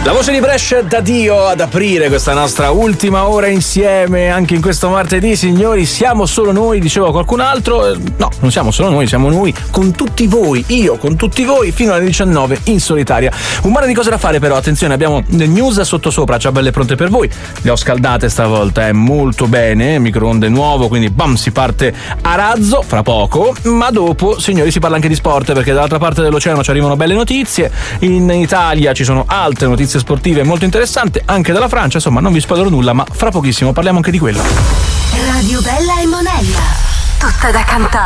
La voce di Brescia da Dio ad aprire questa nostra ultima ora insieme anche in questo martedì, signori. Siamo solo noi, diceva qualcun altro. No, non siamo solo noi, siamo noi con tutti voi, io con tutti voi fino alle 19 in solitaria. Un mare di cose da fare, però attenzione, abbiamo le news sottosopra, già belle pronte per voi. Le ho scaldate stavolta, molto bene, microonde nuovo, quindi bam, si parte a razzo fra poco. Ma dopo, signori, si parla anche di sport, perché dall'altra parte dell'oceano ci arrivano belle notizie. In Italia ci sono altre notizie sportive molto interessanti, anche dalla Francia. Insomma, non vi spoilerò nulla, ma fra pochissimo parliamo anche di quello. Radio Bella e Monella, tutta da cantare.